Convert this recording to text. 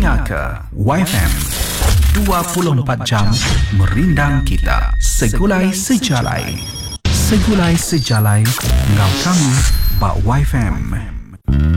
Pinaka YFM 24 jam merindang kita. Segulai sejalai ngau kami Bak YFM.